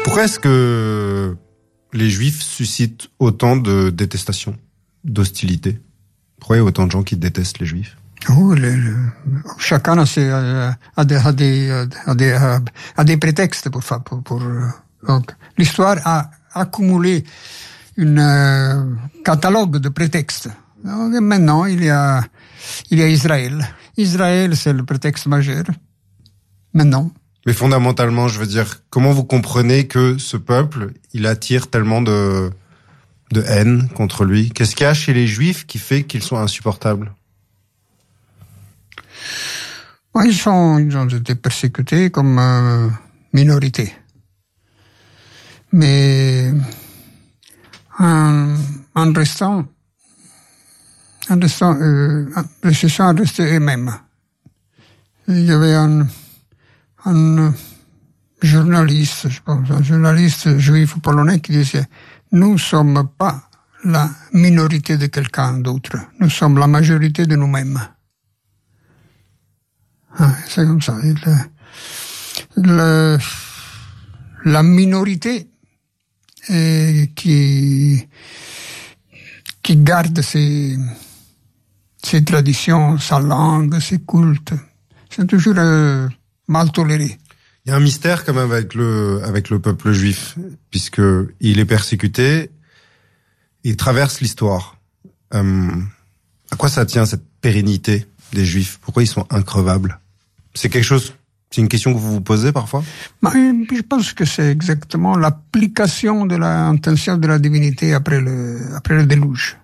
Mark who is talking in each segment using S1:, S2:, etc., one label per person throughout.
S1: Pourquoi est-ce que les Juifs suscitent autant de détestation, d'hostilité? Pourquoi il y a autant de gens qui détestent les Juifs?
S2: Chacun a des prétextes pour donc l'histoire a accumulé un catalogue de prétextes. Donc, maintenant, il y a Israël. Israël, c'est le prétexte majeur. Maintenant.
S1: Mais fondamentalement, je veux dire, comment vous comprenez que ce peuple, il attire tellement de haine contre lui? Qu'est-ce qu'il y a chez les Juifs qui fait qu'ils sont insupportables?
S2: Ils ont été persécutés comme minorité. Mais en restant, ils se sont restés eux-mêmes. Il y avait un journaliste, je pense, un journaliste juif polonais qui disait « Nous ne sommes pas la minorité de quelqu'un d'autre, nous sommes la majorité de nous-mêmes. » C'est comme ça. La minorité qui garde ses traditions, sa langue, ses cultes, c'est toujours mal toléré.
S1: Il y a un mystère quand même avec le peuple juif, puisque il est persécuté, il traverse l'histoire. À quoi ça tient cette pérennité des Juifs? Pourquoi ils sont increvables? C'est une question que vous vous posez parfois?
S2: Je pense que c'est exactement l'application de l'intention de la divinité après le déluge.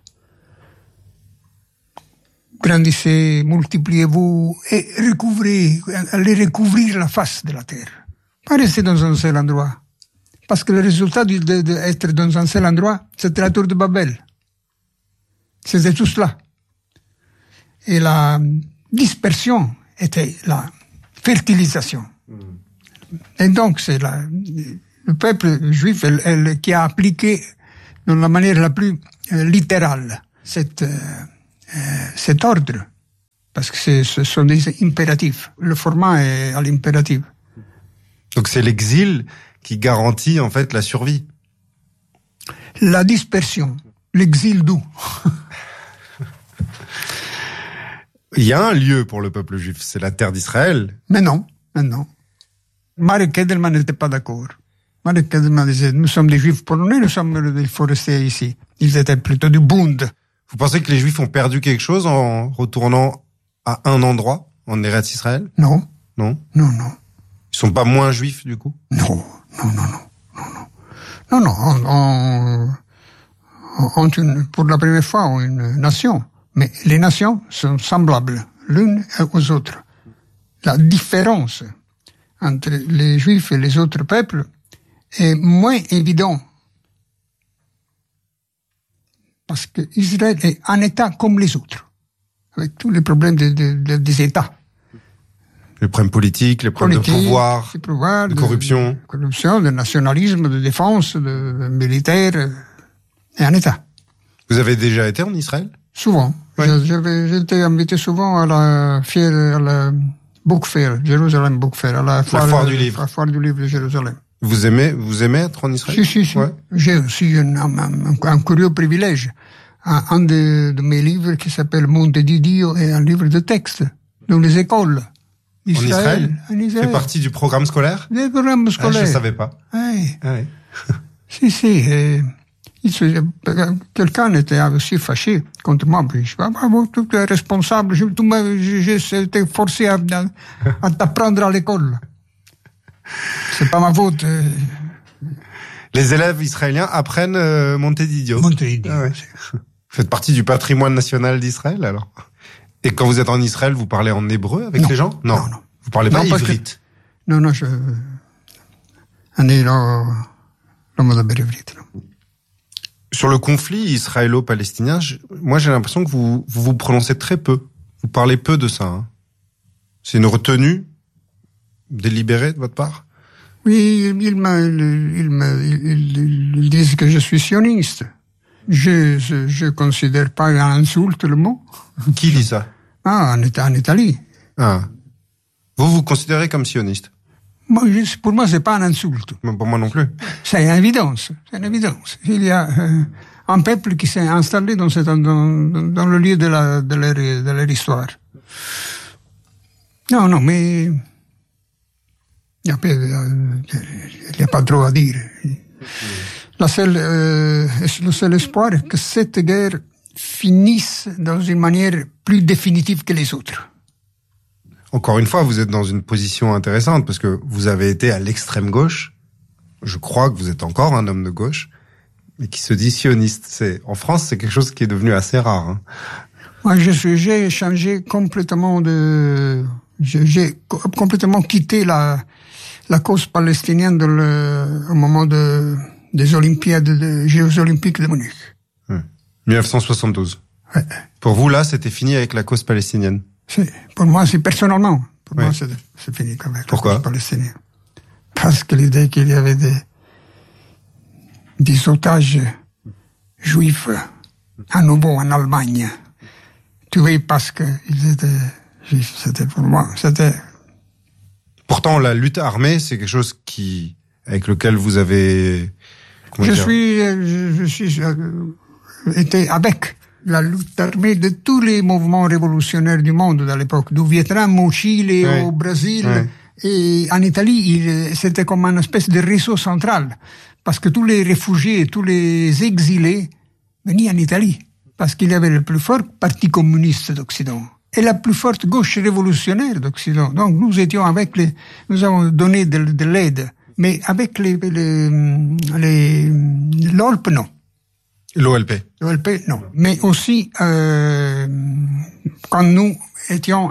S2: Grandissez, multipliez-vous et allez recouvrir la face de la terre. Pas rester dans un seul endroit. Parce que le résultat d'être dans un seul endroit, c'était la tour de Babel. C'était tout cela. Et la dispersion était la fertilisation. Et donc, c'est le peuple juif qui a appliqué de la manière la plus littérale cet ordre. Parce que ce sont des impératifs. Le format est à l'impératif.
S1: Donc c'est l'exil qui garantit en fait la survie.
S2: La dispersion. L'exil d'où?
S1: Il y a un lieu pour le peuple juif, c'est la terre d'Israël.
S2: Mais non. Marek Edelman n'était pas d'accord. Marek Edelman disait, nous sommes des Juifs polonais, il faut rester ici. Ils étaient plutôt du Bund.
S1: Vous pensez que les Juifs ont perdu quelque chose en retournant à un endroit, en Eretz Israël?
S2: Non.
S1: Non?
S2: Non.
S1: Ils sont pas moins juifs, du coup?
S2: Non. Pour la première fois, une nation. Mais les nations sont semblables l'une aux autres. La différence entre les Juifs et les autres peuples est moins évidente. Parce que Israël est un État comme les autres, avec tous les problèmes des États.
S1: Les problèmes politiques, les problèmes de pouvoir, de corruption.
S2: De nationalisme, de défense, de militaire, et un État.
S1: Vous avez déjà été en Israël?
S2: Souvent. Ouais. J'étais invité souvent à la Book Fair, Jérusalem Book Fair, à la
S1: foire du livre.
S2: La foire du livre de Jérusalem.
S1: Vous aimez être en Israël?
S2: Si. Ouais. J'ai aussi un curieux privilège. Un de mes livres qui s'appelle Monte di Dio est un livre de texte dans les écoles.
S1: Israël? C'est partie du programme scolaire?
S2: Du programme scolaire.
S1: Je savais pas.
S2: Oui. Si. Quelqu'un était aussi fâché contre moi. Je dis, tu es responsable. J'étais forcé à t'apprendre à l'école. C'est pas ma faute.
S1: Les élèves israéliens apprennent Monte di Dio.
S2: Monte di Dio.
S1: Ouais. Vous faites partie du patrimoine national d'Israël, alors? Et quand vous êtes en Israël, vous parlez en hébreu avec les gens? Non. Vous parlez pas ivrite?
S2: Non,
S1: Sur le conflit israélo-palestinien, moi j'ai l'impression que vous prononcez très peu. Vous parlez peu de ça. Hein. C'est une retenue délibérée de votre part?
S2: Oui, ils disent que je suis sioniste. Je considère pas un insulte le mot.
S1: Qui dit ça?
S2: En Italie.
S1: Ah. Vous considérez comme sioniste?
S2: Pour moi, c'est pas une insulte.
S1: Mais pour moi non plus.
S2: C'est une évidence. Il y a un peuple qui s'est installé dans le lieu de leur histoire. Non, mais il n'y a pas trop à dire. Le seul espoir est que cette guerre finisse dans une manière plus définitive que les autres.
S1: Encore une fois, vous êtes dans une position intéressante parce que vous avez été à l'extrême gauche. Je crois que vous êtes encore un homme de gauche, mais qui se dit sioniste. En France, c'est quelque chose qui est devenu assez rare. Hein.
S2: Moi, j'ai changé complètement j'ai complètement quitté la cause palestinienne au moment des Olympiades, des Jeux Olympiques de Munich.
S1: 1972.
S2: Ouais.
S1: Pour vous, là, c'était fini avec la cause palestinienne.
S2: Pour moi, c'est personnellement. Pour moi, c'est fini avec la cause palestinienne. Parce que l'idée qu'il y avait des otages juifs à nouveau en Allemagne, tués parce qu'ils étaient juifs, c'était pour moi,
S1: Pourtant, la lutte armée, c'est quelque chose avec lequel vous avez...
S2: Je suis été avec la lutte armée de tous les mouvements révolutionnaires du monde à l'époque, du Vietnam au Chili, au Brésil, et en Italie, c'était comme une espèce de réseau central, parce que tous les réfugiés, tous les exilés venaient en Italie, parce qu'il y avait le plus fort parti communiste d'Occident et la plus forte gauche révolutionnaire d'Occident. Donc nous nous avons donné de l'aide, mais avec l'OLP, non.
S1: L'OLP,
S2: non. Mais aussi, quand nous étions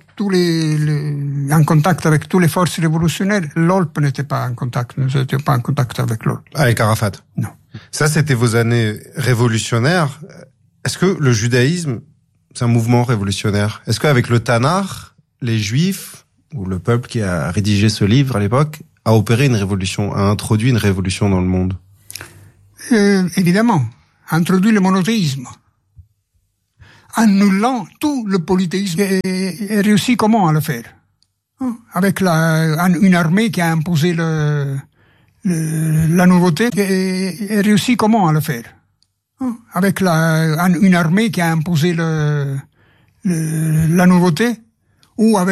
S2: en contact avec toutes les forces révolutionnaires, l'OLP n'était pas en contact. Nous n'étions pas en contact avec l'OLP.
S1: Avec Arafat?
S2: Non.
S1: Ça, c'était vos années révolutionnaires. Est-ce que le judaïsme, c'est un mouvement révolutionnaire? Est-ce qu'avec le Tanakh, les Juifs, ou le peuple qui a rédigé ce livre à l'époque, a opéré une révolution, a introduit une révolution dans le monde?
S2: Évidemment. Introduit le monothéisme, annulant tout le polythéisme, et réussi comment à le faire? Avec une armée qui a imposé la nouveauté, et réussi comment à le faire? Avec une armée qui a imposé la nouveauté, ou avec